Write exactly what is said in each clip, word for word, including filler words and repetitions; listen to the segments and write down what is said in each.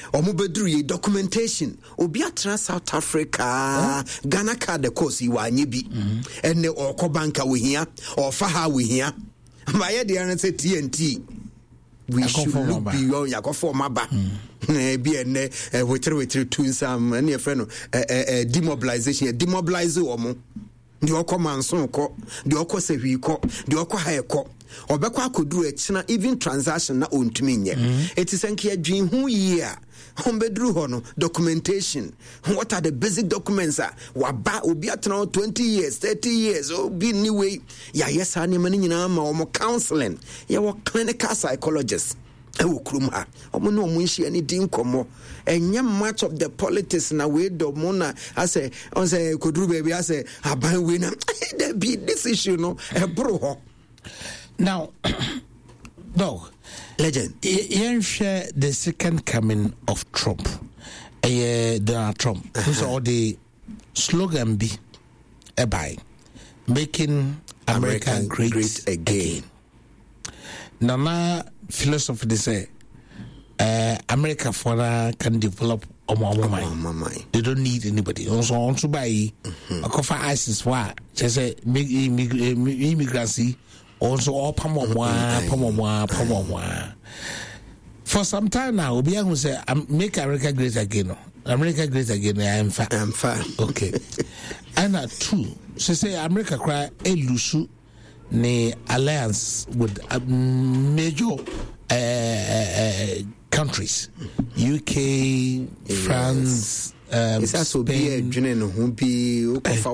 omo bedru ye documentation obi atra South Africa huh? Ghana card the course you anye bi enne okọ banka we hia or fa ha we hia ma ye dey an say T N T we I should look beyond yakofo maba eh bi enne wetre wetre tun sam ene e friend no demobilization demobilize omo the okọ manson ko the okọ sehwi ko the okọ ha ko obekwa akodu echina even transaction na ontumi nye it is enke adwin hu year hombedru ho no documentation what are the basic documents are waba obi atena twenty years thirty years obi ni way ya yesa ni mani nyina ma omo counseling ya wo clinical psychologist e wo krum ha omo no omo nhia ni din komo enya much of the politics na we do mo na ase on say kodru baby ase aban we na there be this issue no e bro ho. Now, dog, legend. You share the second coming of Trump, uh, Donald Trump. Uh-huh. So all the slogan be, by making America, America great, great again. again. Now, philosophy they say, uh, America for can develop on my mind. They don't need anybody. Also, on to buy a coffee ISIS. Why? Just say immigrancy. Also, all pamwa, pamwa, pamwa. For some time now, Obiang will say, "Make America great again." America great again. I am fine. I'm fine. Okay. And uh, two, she say America cry a lusu ne alliance with uh, major uh, uh, countries, U K, yes. France. Um, it's also be a general who be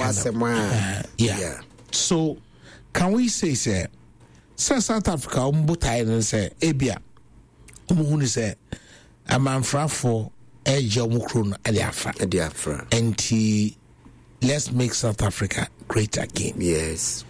uh, yeah. So. Can we say, say, say South Africa, umbo Thailand say, ebia, umuhuni say, a man for a jomukron adiafra, adiafra, and he let's make South Africa great again. Yes.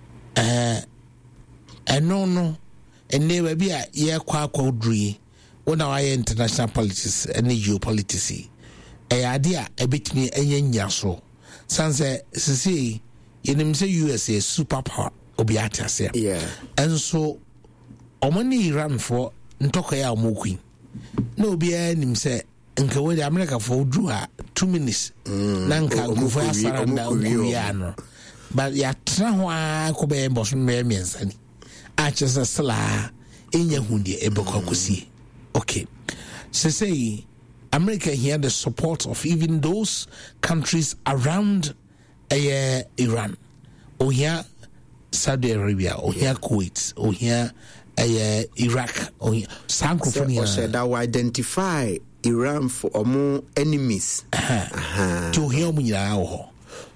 Uh, and no, no, and never be a year qua quadri when our international politics and geopolitics. A idea a bit me a yaso. Sanse, see. You say U S A superpower obiatia yeah, and so omani Iran for ntoka ya omokwi no bia nim say nka we the America for drew two minutes nanka go for saranda okuya no but ya tra ho akobe emboso me miensani a chesa sala enya hundie ebekwa kosie. Okay, so say America here the support of even those countries around Uh, Iran, or here Saudi Arabia, or here Kuwait, or here uh, Iraq, or here Sancophonia. So that will identify Iran for more enemies. To hear me now,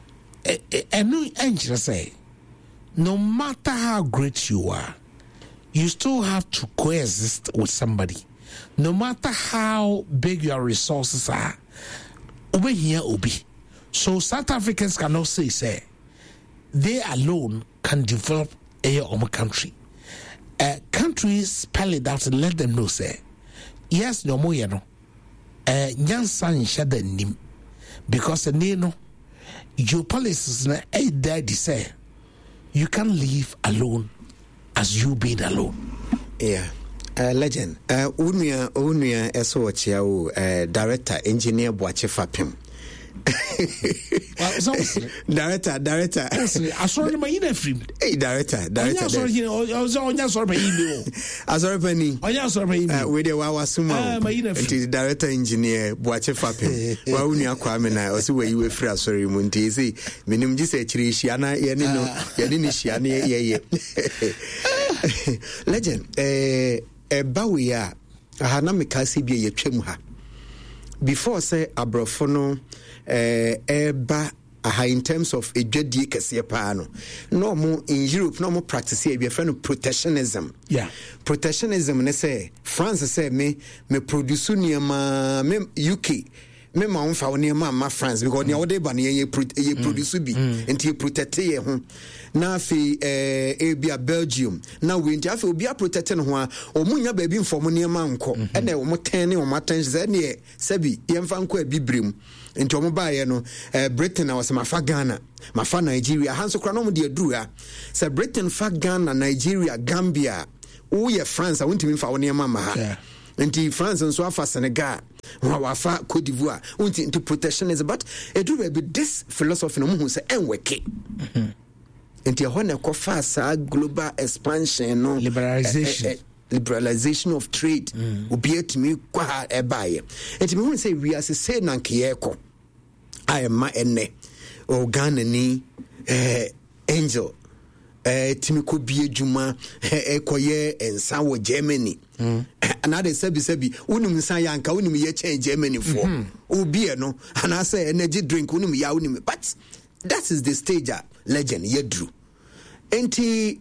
and no angel say, no matter how great you are, you still have to coexist with somebody. No matter how big your resources are, over here, Obi. So South Africans cannot say, say, they alone can develop a own country. Uh, countries spell it out and let them know, say, yes, no more, you know, uh, Nyansan shada nim, because the name, your policies, a daddy say, you can live alone as you being alone. Yeah. Uh, legend. Uh, Unia, Unia, S O H O, uh, director, engineer, Boache Fapim. director director I saw him in a film. Hey director director I saw him I saw him I saw him I saw him we dey wa suma the director engineer Boache Fape wa uni akwa me na o se we we free asori mu nti say menim ji se chiri hia na ye ni no ye ni hia na ye ye legend eh e ba we a ha na me ka se bi ye twam ha before say abrofo no eh eba aha in terms of edwadie kese pa no no mo in Europe no mo practice e be friend protectionism. Yeah, protectionism ne say France say me me produce niema me U K me ma on fa niema ma France because ne wode ba ne ye produce bi enti ye protect ye ho na fi eh e bia Belgium na we nti afi obi a protect no ho a omunya ba bi mfom niema nko e na o mo ten ne o maten ze ne sabi ye mfa nko a bibrem nti omo baaye no eh, Britain na was mafa Ghana mafa Nigeria hanso kra no mo de aduru a se Britain fa Ghana Nigeria Gambia wo ye France a wontimi fa wo ne ma ma ha nti France nso afa Senegal wa wafa Cote d'Ivoire unti into protectionism but edu be this philosophy no mu say enweke nti ho na kofa sa global expansion no liberalization eh, eh, eh, liberalization of trade obi atimi kwa ebaye nti me hu say we as say nanke ko ayema enne o Ghana ni eh Angel eh timiko bie djuma eh koye ensa wo Germany mm. another sebi sebi unum nsa yanka unum ye change Germany for obie no ana say energy drink unum ya unum but that is the stage a legend yedru enti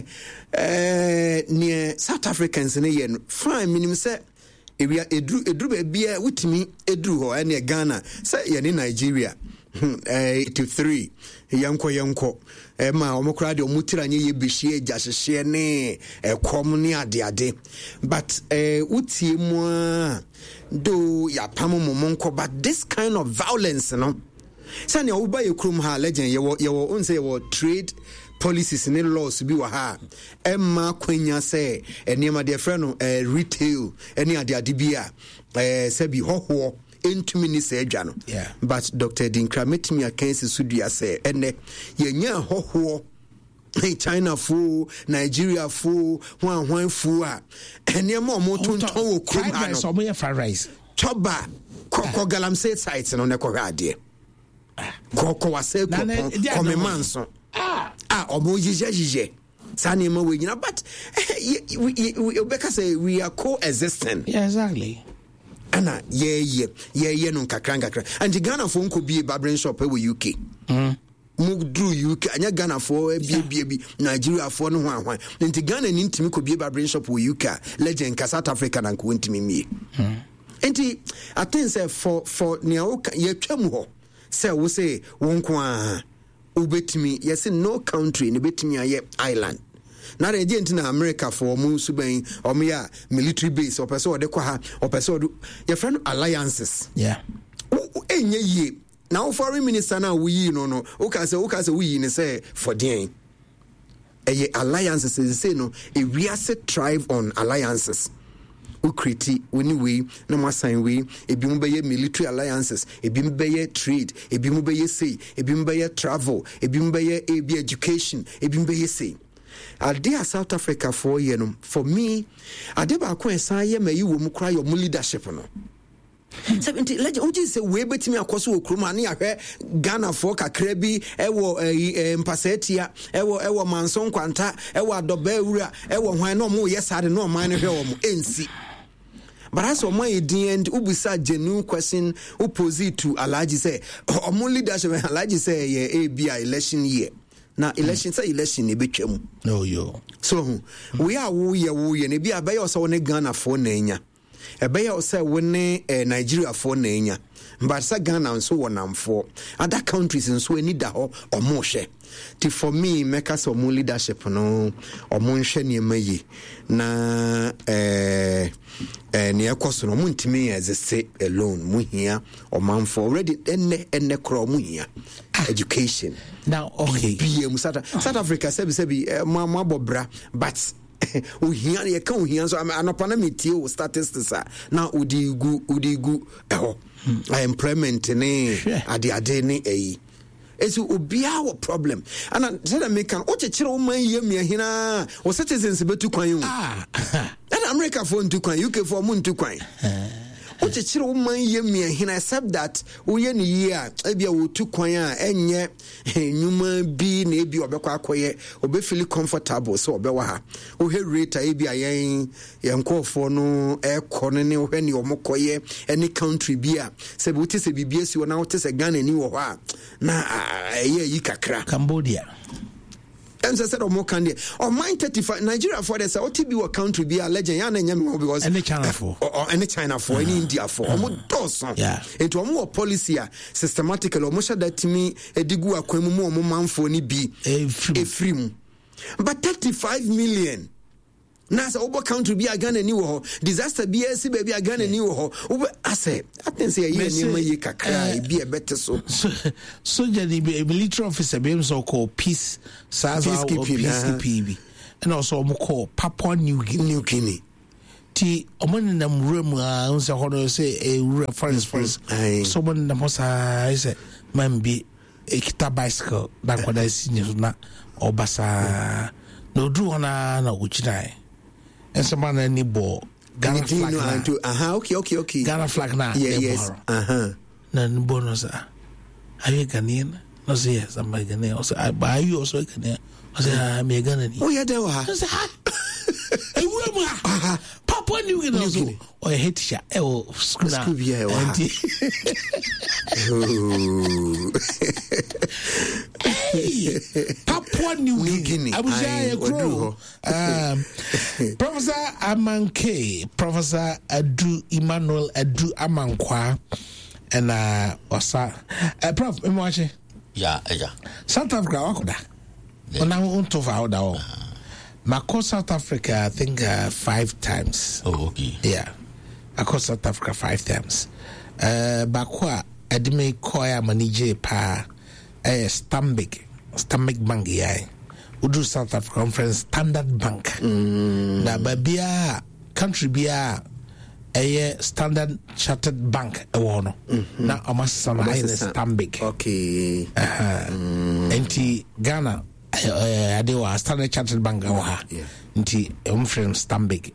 eh near South Africans ne ye no fine minim say ewia edru edru ba bia wutimi edru ho ene Ghana say ye ne Nigeria eh to three yanko yanko eh ma omokra de omutira nye ye behie gyahehye ne ekom ne ade ade but eh utie mu do ya pam momonko but this kind of violence no sane oba ye krum ha legend ye wo ye wo unse ye wo trade policies ne laws bi wa ha emma kwanya say enema de frɛ no eh retail ene ade ade bia eh sabi hoho into minister adwa no yeah but Doctor Dinkra metimi akansi sudua say ene yenya hoho China fu Nigeria fu hwan hwan fu a ene ma omo tonton wo krom ha no so mo fried rice choba koko galamsey site no ne ko hade koko wase ko ko me manso ah ah omo jije jije sani ma we nyina but we obeka say we are coexisting. Yeah, exactly. Ana ye ye ye ye no kakra kakra and Ghana for nko bie barbering shop e U K mm mu dru U K anya Ghana for e bie bie bi Nigeria for no hwan hwan nti Ghana ni ntimi ko bie barbering shop we U K legend ka South Africa na nko ntimi mie mm nti I think say for for ne o ye twam ho say wo say wo nko a obetimi yes no country ne betimi aye island na the agent in America for mu suben omo military base or person de kwa ha or person your friend alliances yeah enye ye now foreign minister na we no no o ka say o ka say we ni say for den eye alliances is say no e we are thrive on alliances o create oni we na mo sign we ebi mu be military alliances ebi mu be trade ebi mu be say ebi mu be travel ebi mu be ebi education ebi mu be say Ade South Africa for you know for me ade ba ko ensan ye mayi wo mu kra yo mu leadership no seventy legend o ji say we betimi akoso wo kroma na yahwe Ghana for kakra bi ewo mpasetia ewo ewo manson kwanta ewo adoba ewura ewo hwan no mo yesade no man no hwe wo mo ensi but as o man edin and ubusa genuine question opposite to Alhaji say o mo leadership Alhaji say ye e bia election year na election say election e betwam no yo so we are wo ye wo ye ne bia be yo say woni Ghana for na enya e be yo say woni Nigeria for na enya but say Ghana nso wonamfo other countries nso ani da ho omo hwe ti for me make us omo leadership no omo hwe ne mayi na eh eh ne ekoso no muntimi exist alone mu hia omanfo already enne enne kro mu hia education now okay B M South South Africa sebi sebi ma ma bobra but o hia ye kan o hia so anopa na metie o statistics na odigu odigu eho employment ne ade ade ne eyi esi obia wo problem ana say that make can o chechire o man ye mia hina o citizens betu kwan ah ana America for ntu kwan U K for mu ntu kwan o chechire o man ye mia hina except that o ye ne yi a ebia wo tu kwan a enye nyuma bi na ebi obekwa akoye obefili comfortable so obewa ha o he rate ebia yen yenkofo no ekone ne o he ne omokoye any country bi a se bi wote se bibia si wona wote se Ghana ni wo ha na eye yi kakra Cambodia and said o mo kan there o mine thirty-five Nigeria for the say bi wo country bi a legend ya na nyame because any China for or any China for any India for o mo doson into o mo policy a systematically o mo sha that me edigu akwan mu o mo manfo ni bi efrim but thirty-five million na sa obo country bi a Ghana ni wo disaster bi esi ba bi a Ghana ni wo obo ase aten say ye ni ma ye kakra bi e bete so so jadi military officer be so called peace saza or peacekeeping and also mo call Papua New Guinea New Guinea Ti omen nam room uh unsa hono say a room forest forest. Someone nam hosa is man be a kita bicycle that what I see na obasa no do ona na uchinai. And someone any bo Ghana flag na. Aha, okay, okay, okay. Ghana flag na. Yeah, yes. Uh-huh. Na bonus. Are you Ghanaian? No, say yes, I'm Ghanaian. Also, I buy you also Ghanaian. I say I'm a Ghanaian. Oh yeah, there were. I say hi. Papua New Guinea also. Or a head shot. Oh, Scooby. Hey, Papua New Guinea. I was a crow. Um, Professor Amanke, Professor Adu Emmanuel Adu Amankwa, and uh, Osa. Uh, Prof, I'm watching. Yeah, yeah. South Africa, Wakoda. When I want to vow down. I call South Africa, I think, uh, five times. Oh, okay. Yeah. I call South Africa five times. Uh, Bakwa, Edme Koya Manije Pa, eh, Stambik, Stambik Bank, yeah. We do South Africa Conference Standard Bank. Mm. Na Babia, country Bia, a Standard Chartered Bank, a one. Now, I must some Stambik. Okay. Uh-huh. Mm. And Ghana. Uh, they were Standard Chartered Bank. Yeah. Nti umframe Stambik.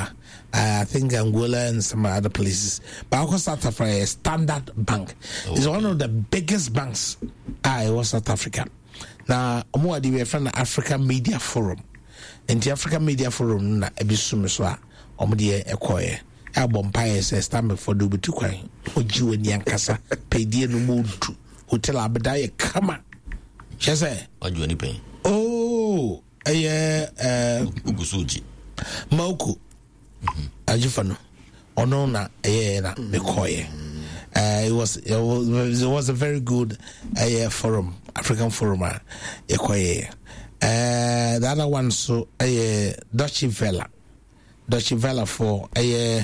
I think Angola and some other places. But of course, South Africa is Standard Bank. Oh. It's one of the biggest banks. I was South Africa. Now, more the friend African Media Forum. And the African Media Forum na ebisumiswa omde ekoye. Abompaye say Stambik for do bitu kwan. Oji weni ankasa. Pedie no mudu. Hotel abedaye kama. She say oji weni pay. Oh, yeah, uh, Ugusuji. Mauku. Ajifano. Ono na eh na mekoye. Uh, it was it was it was a very good uh, forum, African forum. Uh, uh, the other one so uh, Deutsche Welle, Deutsche Welle for uh,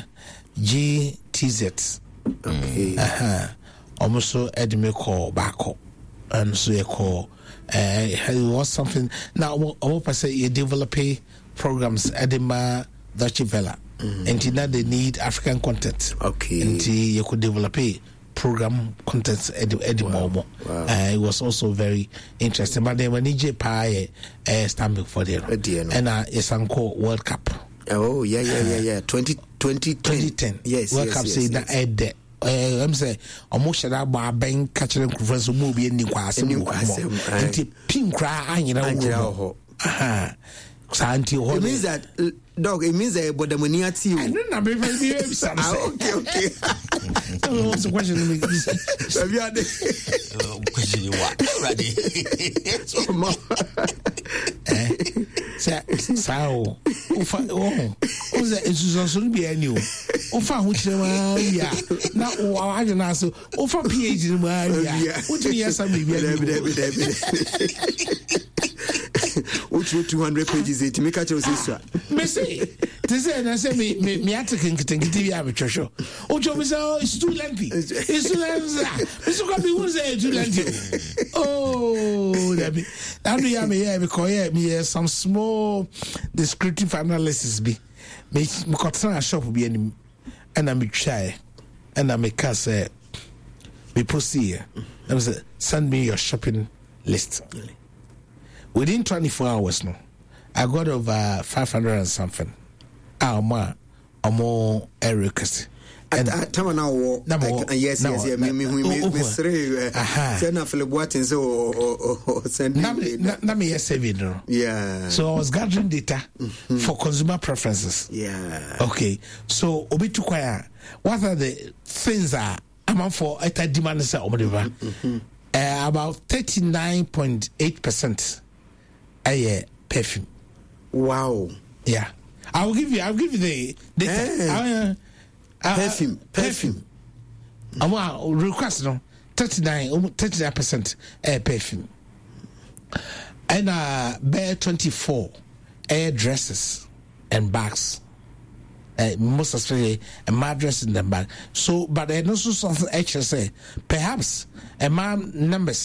G T Z. Okay. Uh huh. Almost Edme call backo, and so you call. Uh, it was something now. I say you develop programs at the Deutsche Welle, and now they need African content. Okay, and you could develop a program content at the at the moment. Wow. Uh, it was also very interesting. But then when E J Pie uh, standing for there, and uh, it's Anko World Cup. Oh yeah, yeah, yeah, yeah. Twenty twenty twenty ten. Yes, World yes, Cup. Yes, say yes, that yes. That Uh, I'm saying, almost should have been catching conference of movie and Niquas and pink cry. I know, aha. Santi, it means that dog, it means that but the money at you. I don't know, maybe okay, okay. What's the question? Have you had the question? You what? Ready? So, so, oh, who's that? It's also be a new. Ofa which yeah. Now, I don't know. So, Ofa PhD in my yeah. What do you have? Some Which two hundred pages? It make a choice. Missy, this is I say me me me African can get T V have a treasure. Oh, Joe, it's too lengthy. It's too lengthy. Mister Kobe, who's there too lengthy? Oh, that be that be me here because me some small descriptive analysis be me me got a shop be any and I me try and I me can say me proceed. I was send me your shopping list. Within twenty-four hours, no, I got over five hundred and something. Ah, ma, more Ericus. And time now, yes, yes, yes, me, me, me, me, me, send off the boating so send me. Let me say, yeah. So I was gathering data for consumer preferences. Yeah. Okay. So, Obi Tukwaya, what are the things that I'm for at a demand? About thirty-nine point eight percent. A perfume. Wow. Yeah. I'll give you I'll give you the data. Hey. Uh, uh, perfume. Perfume. I want request no thirty-nine thirty-nine percent air perfume. And uh bear twenty-four air dresses and bags. Uh, most especially a mattress in the bag. So but I know something extra say perhaps a man numbers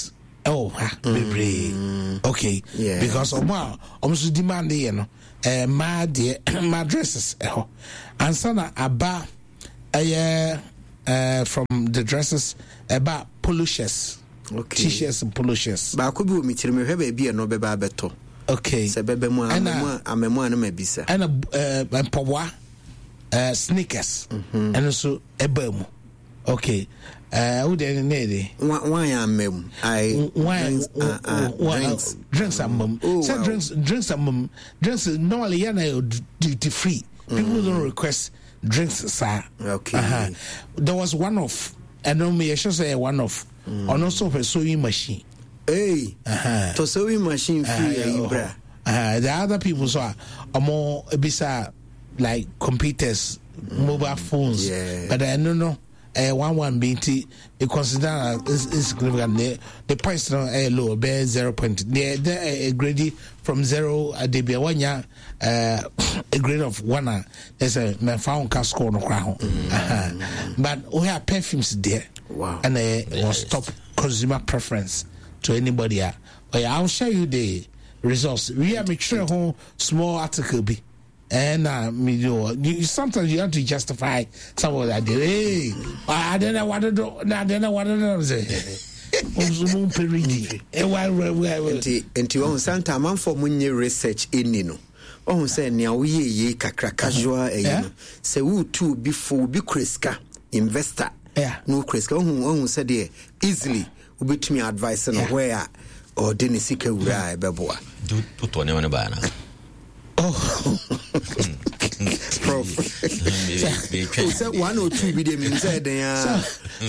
oh ha bebre okay yes. because omo omo demand you know eh ma de ma dresses eh ho ansana aba eh uh from the dresses about polo shirts okay t-shirts and polo shirts ba ko bi o mi tire me hwe ba bi e no be ba beto okay se bebe mu amemu amemu na mabisa and uh powa uh sneakers mm-hmm. and also ebamu okay uh who dey need why amem I drinks uh, uh, drinks drinks amem so drinks drinks amem drinks normally yana duty free people mm. don't request drinks sir okay uh-huh. There was one of and no me I should say one of mm. on also a sewing machine hey uh-huh. To sewing machine free uh, uh, bra uh, the other people so are more bisa like computers mm. mobile phones yeah. But I don't know uh, one one being t it consider is significant the, the points now a low bear zero point the the grade from zero at the be one year uh a grade of one uh, there's a me found cast score no crown but we have perfumes there wow and uh, yes. Was top consumer preference to anybody uh, oh, yeah, I'll show you the results we are make sure home small article be and uh, you, you sometimes you have to justify some of that. Hey, I don't know what to do. I don't know what to do. Ozumum peridi. E wa wa enti enti on santa man for munye research eni no. On say nea wo ye ye kakra casual e no. Say wo too before be kreska investor. Yeah. No kreska on on say there easily obetumi advice no where or deni sika wura e beboa. Do to to ne wona ba na. Oh, prof. Who said one or two video means that they are.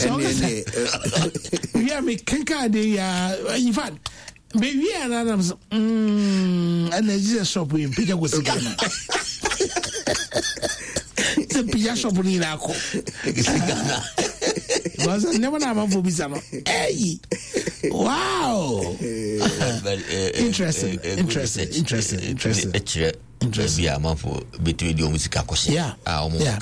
Yeah, me can't they are. In fact, maybe I'm um, and there's a shop in Peter was a gun. It's a Pia shop in Ako. Was never know for Bizano. Hey, wow. Interesting, interesting, interesting, interesting. Interesting. Be a man for between the music. Yeah. Yeah.